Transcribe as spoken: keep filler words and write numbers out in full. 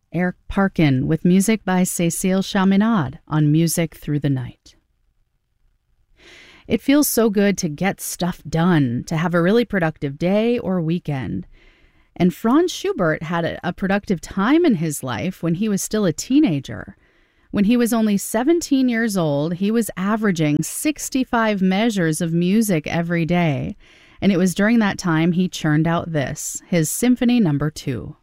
Eric Parkin with music by Cécile Chaminade on Music Through the Night. It feels so good to get stuff done, to have a really productive day or weekend. And Franz Schubert had a, a productive time in his life when he was still a teenager. When he was only seventeen years old, he was averaging sixty-five measures of music every day. And it was during that time he churned out this, his Symphony Number Two.